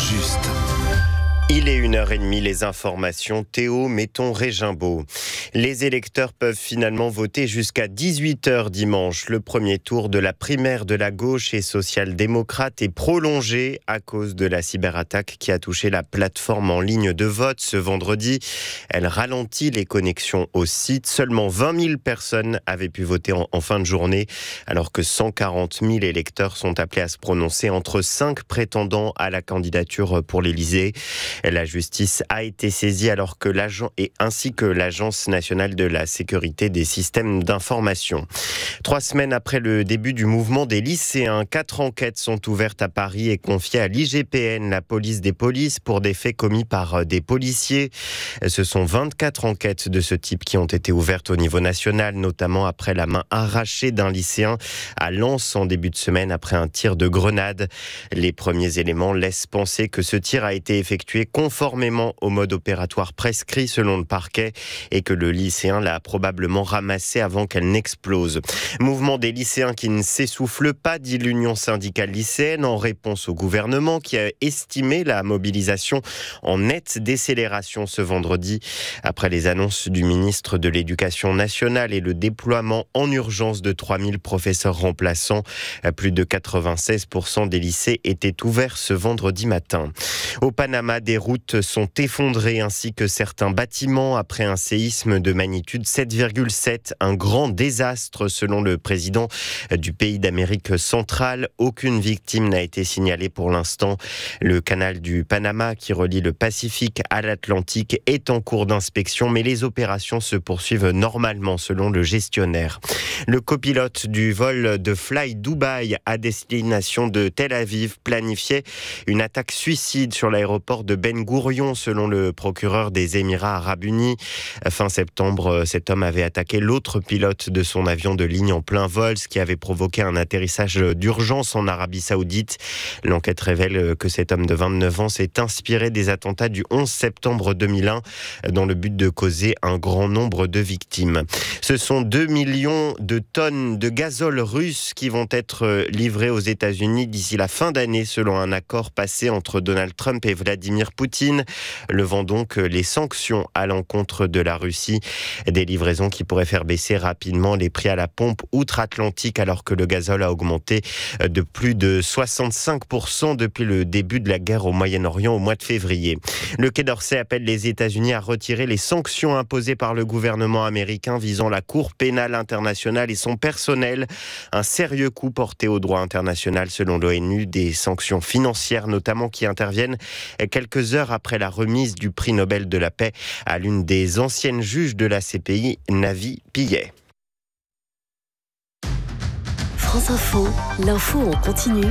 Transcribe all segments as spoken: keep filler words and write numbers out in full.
juste. Il est une heure et demie, les informations. Théo Metton-Régimbaud. Les électeurs peuvent finalement voter jusqu'à dix-huit heures dimanche. Le premier tour de la primaire de la gauche et social-démocrate est prolongé à cause de la cyberattaque qui a touché la plateforme en ligne de vote ce vendredi. Elle ralentit les connexions au site. Seulement vingt mille personnes avaient pu voter en, en fin de journée, alors que cent quarante mille électeurs sont appelés à se prononcer entre cinq prétendants à la candidature pour l'Élysée. La justice a été saisie alors que l'agent et ainsi que l'Agence nationale de la sécurité des systèmes d'information. Trois semaines après le début du mouvement des lycéens, quatre enquêtes sont ouvertes à Paris et confiées à l'I G P N, la police des polices, pour des faits commis par des policiers. Ce sont vingt-quatre enquêtes de ce type qui ont été ouvertes au niveau national, notamment après la main arrachée d'un lycéen à Lens en début de semaine après un tir de grenade. Les premiers éléments laissent penser que ce tir a été effectué conformément au mode opératoire prescrit selon le parquet et que le lycéen l'a probablement ramassé avant qu'elle n'explose. Mouvement des lycéens qui ne s'essouffle pas, dit l'Union syndicale lycéenne en réponse au gouvernement qui a estimé la mobilisation en nette décélération ce vendredi après les annonces du ministre de l'Éducation nationale et le déploiement en urgence de trois mille professeurs remplaçants. Plus de quatre-vingt-seize pour cent des lycées étaient ouverts ce vendredi matin. Au Panama, des routes sont effondrées ainsi que certains bâtiments après un séisme de magnitude sept virgule sept. Un grand désastre selon le président du pays d'Amérique centrale. Aucune victime n'a été signalée pour l'instant. Le canal du Panama qui relie le Pacifique à l'Atlantique est en cours d'inspection, mais les opérations se poursuivent normalement selon le gestionnaire. Le copilote du vol de Fly Dubai à destination de Tel Aviv planifiait une attaque suicide sur l'aéroport de Ben Gourion, selon le procureur des Émirats arabes unis. Fin septembre, cet homme avait attaqué l'autre pilote de son avion de ligne en plein vol, ce qui avait provoqué un atterrissage d'urgence en Arabie Saoudite. L'enquête révèle que cet homme de vingt-neuf ans s'est inspiré des attentats du onze septembre deux mille un dans le but de causer un grand nombre de victimes. Ce sont deux millions de tonnes de gazole russe qui vont être livrées aux États-Unis d'ici la fin d'année, selon un accord passé entre Donald Trump et Vladimir Poutine, levant donc les sanctions à l'encontre de la Russie. Des livraisons qui pourraient faire baisser rapidement les prix à la pompe outre-Atlantique, alors que le gazole a augmenté de plus de soixante-cinq pour cent depuis le début de la guerre au Moyen-Orient au mois de février. Le Quai d'Orsay appelle les États-Unis à retirer les sanctions imposées par le gouvernement américain visant la Cour pénale internationale et son personnel. Un sérieux coup porté au droit international selon l'ONU, des sanctions financières notamment qui interviennent quelques heures après la remise du prix Nobel de la paix à l'une des anciennes juges de la C P I, Navi Pillay. France Info, l'info en continu.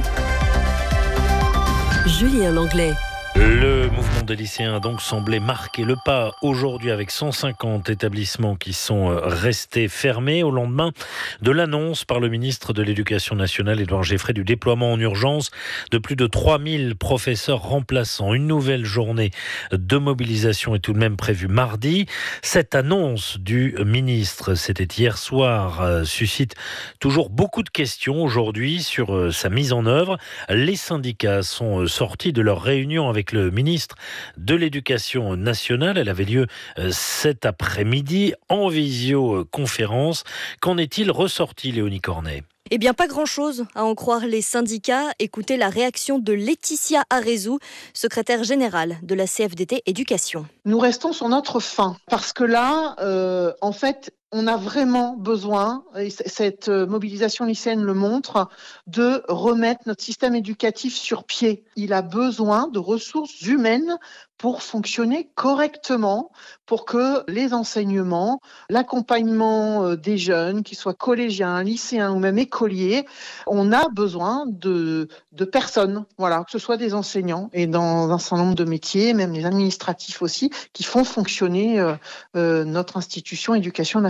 Julien Langlais. Le mouvement des lycéens a donc semblé marquer le pas aujourd'hui avec cent cinquante établissements qui sont restés fermés au lendemain de l'annonce par le ministre de l'Éducation nationale, Édouard Geffray, du déploiement en urgence de plus de trois mille professeurs remplaçants. Une nouvelle journée de mobilisation est tout de même prévue mardi. Cette annonce du ministre, c'était hier soir, suscite toujours beaucoup de questions aujourd'hui sur sa mise en œuvre. Les syndicats sont sortis de leur réunion avec avec le ministre de l'Éducation nationale. Elle avait lieu cet après-midi en visioconférence. Qu'en est-il ressorti, Léonie Cornet ? Eh bien, pas grand-chose, à en croire les syndicats. Écoutez la réaction de Laetitia Arezou, secrétaire générale de la C F D T Éducation. Nous restons sur notre faim, parce que là, euh, en fait, on a vraiment besoin, et cette mobilisation lycéenne le montre, de remettre notre système éducatif sur pied. Il a besoin de ressources humaines pour fonctionner correctement, pour que les enseignements, l'accompagnement des jeunes, qu'ils soient collégiens, lycéens ou même écoliers, on a besoin de, de personnes, voilà, que ce soit des enseignants et dans un certain nombre de métiers, même les administratifs aussi, qui font fonctionner euh, euh, notre institution éducation nationale.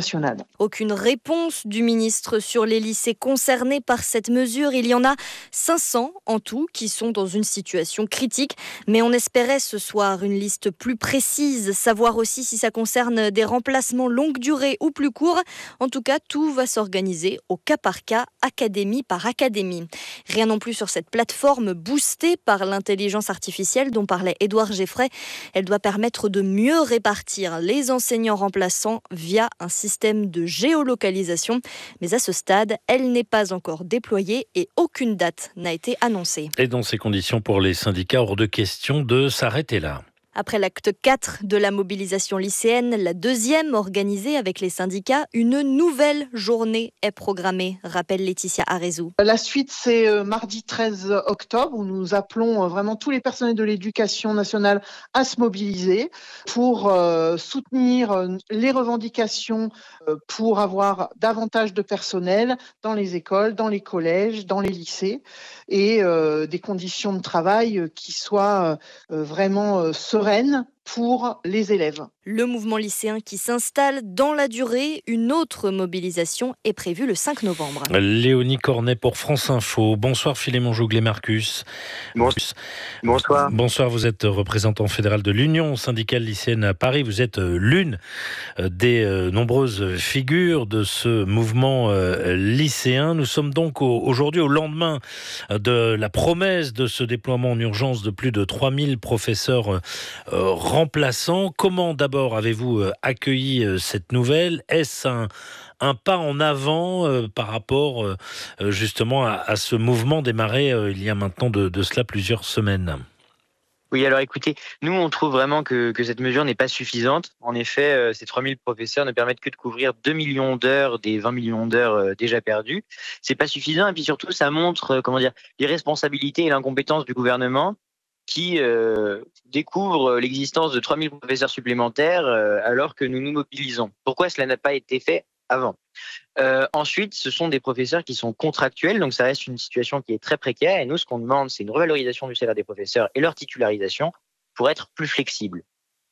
nationale. Aucune réponse du ministre sur les lycées concernés par cette mesure. Il y en a cinq cents en tout qui sont dans une situation critique. Mais on espérait ce soir une liste plus précise, savoir aussi si ça concerne des remplacements longue durée ou plus courts. En tout cas, tout va s'organiser au cas par cas, académie par académie. Rien non plus sur cette plateforme boostée par l'intelligence artificielle dont parlait Édouard Geffray. Elle doit permettre de mieux répartir les enseignants remplaçants via un système de géolocalisation. Mais à ce stade, elle n'est pas encore déployée et aucune date n'a été annoncée. Et dans ces conditions, pour les syndicats, hors de question de s'arrêter là. Après l'acte quatre de la mobilisation lycéenne, la deuxième organisée avec les syndicats, une nouvelle journée est programmée, rappelle Laetitia Arezou. La suite, c'est mardi treize octobre, où nous appelons vraiment tous les personnels de l'éducation nationale à se mobiliser pour euh, soutenir les revendications euh, pour avoir davantage de personnel dans les écoles, dans les collèges, dans les lycées et euh, des conditions de travail qui soient euh, vraiment euh, sereines pour les élèves. Le mouvement lycéen qui s'installe dans la durée, une autre mobilisation est prévue le cinq novembre. Léonie Cornet pour France Info. Bonsoir Philémon Jouglet-Marcus. Bonsoir. Bonsoir, vous êtes représentant fédéral de l'Union syndicale lycéenne à Paris. Vous êtes l'une des nombreuses figures de ce mouvement lycéen. Nous sommes donc aujourd'hui au lendemain de la promesse de ce déploiement en urgence de plus de trois mille professeurs remplaçants. Comment d'abord avez-vous accueilli cette nouvelle ? Est-ce un, un pas en avant euh, par rapport euh, justement à, à ce mouvement démarré euh, il y a maintenant de, de cela plusieurs semaines ? Oui, alors écoutez, nous on trouve vraiment que, que cette mesure n'est pas suffisante. En effet, euh, ces trois mille professeurs ne permettent que de couvrir deux millions d'heures des vingt millions d'heures euh, déjà perdues. C'est pas suffisant et puis surtout ça montre euh, comment dire l'irresponsabilité et l'incompétence du gouvernement qui euh, découvre l'existence de trois mille professeurs supplémentaires euh, alors que nous nous mobilisons. Pourquoi cela n'a pas été fait avant ? euh, Ensuite, ce sont des professeurs qui sont contractuels, donc ça reste une situation qui est très précaire. Et nous, ce qu'on demande, c'est une revalorisation du salaire des professeurs et leur titularisation pour être plus flexible.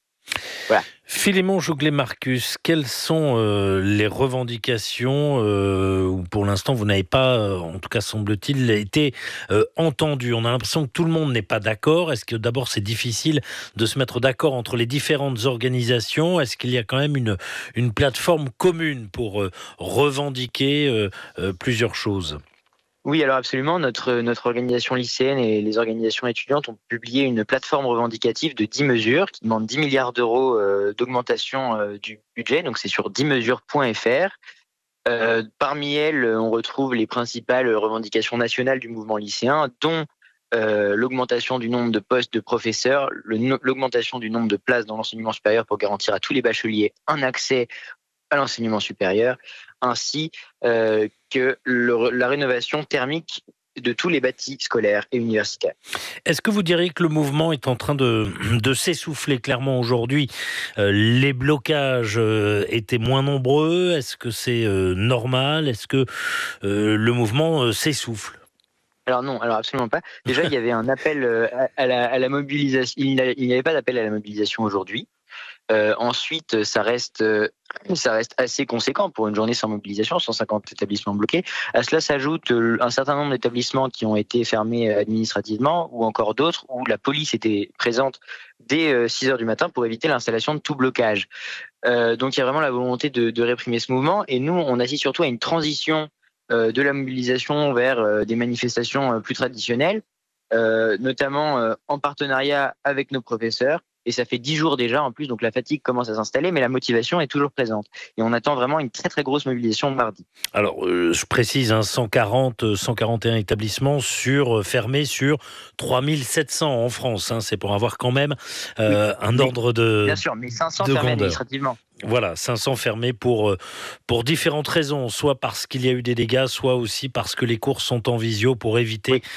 Voilà. Philémon Jouglet-Marcus, quelles sont euh, les revendications euh, où pour l'instant vous n'avez pas, euh, en tout cas semble-t-il, été euh, entendu ? On a l'impression que tout le monde n'est pas d'accord. Est-ce que d'abord c'est difficile de se mettre d'accord entre les différentes organisations ? Est-ce qu'il y a quand même une, une plateforme commune pour euh, revendiquer euh, euh, plusieurs choses ? Oui, alors absolument. Notre, notre organisation lycéenne et les organisations étudiantes ont publié une plateforme revendicative de dix mesures qui demande dix milliards d'euros euh, d'augmentation euh, du budget. Donc, c'est sur dix mesures point f r. Euh, parmi elles, on retrouve les principales revendications nationales du mouvement lycéen, dont euh, l'augmentation du nombre de postes de professeurs, le, l'augmentation du nombre de places dans l'enseignement supérieur pour garantir à tous les bacheliers un accès à l'enseignement supérieur, ainsi euh, que le, la rénovation thermique de tous les bâtis scolaires et universitaires. Est-ce que vous diriez que le mouvement est en train de, de s'essouffler clairement aujourd'hui ? euh, Les blocages euh, étaient moins nombreux. Est-ce que c'est euh, normal ? Est-ce que euh, le mouvement euh, s'essouffle ? Alors non, alors absolument pas. Déjà, il y avait un appel à, à, la, à la mobilisation. Il n'y avait pas d'appel à la mobilisation aujourd'hui. Euh, ensuite, ça reste, ça reste assez conséquent pour une journée sans mobilisation, cent cinquante établissements bloqués. À cela s'ajoute un certain nombre d'établissements qui ont été fermés administrativement ou encore d'autres où la police était présente dès six heures du matin pour éviter l'installation de tout blocage. Euh, donc il y a vraiment la volonté de, de réprimer ce mouvement et nous, on assiste surtout à une transition euh, de la mobilisation vers euh, des manifestations euh, plus traditionnelles, euh, notamment euh, en partenariat avec nos professeurs. Et ça fait dix jours déjà en plus, donc la fatigue commence à s'installer, mais la motivation est toujours présente. Et on attend vraiment une très très grosse mobilisation mardi. Alors, euh, je précise, hein, cent quarante, cent quarante et un établissements sur, euh, fermés sur trois mille sept cents en France. Hein, c'est pour avoir quand même euh, un mais, ordre de Bien sûr, mais cinq cents de fermés grandeur. Administrativement. Voilà, cinq cents fermés pour, pour différentes raisons, soit parce qu'il y a eu des dégâts, soit aussi parce que les cours sont en visio pour éviter oui.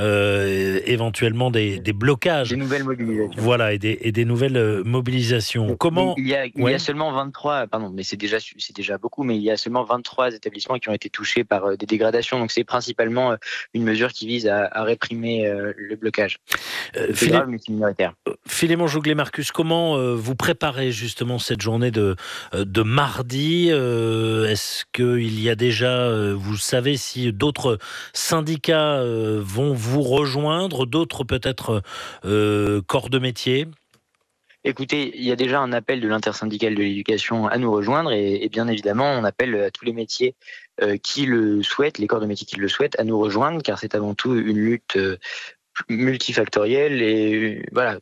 euh, éventuellement des, des blocages. Des nouvelles mobilisations. Voilà, et des, et des nouvelles mobilisations. Comment il y a, il ouais. y a seulement vingt-trois, pardon, mais c'est déjà, c'est déjà beaucoup, mais il y a seulement vingt-trois établissements qui ont été touchés par des dégradations, donc c'est principalement une mesure qui vise à, à réprimer le blocage. Euh, c'est Philé... grave, mais c'est minoritaire. Philémon Jouglet-Marcus, comment euh, vous préparez justement cette journée de de, de mardi. Euh, est-ce qu'il y a déjà, vous savez si d'autres syndicats euh, vont vous rejoindre, d'autres peut-être euh, corps de métier ? Écoutez, il y a déjà un appel de l'intersyndicale de l'éducation à nous rejoindre et, et bien évidemment, on appelle à tous les métiers euh, qui le souhaitent, les corps de métier qui le souhaitent, à nous rejoindre car c'est avant tout une lutte euh, multifactorielle et voilà,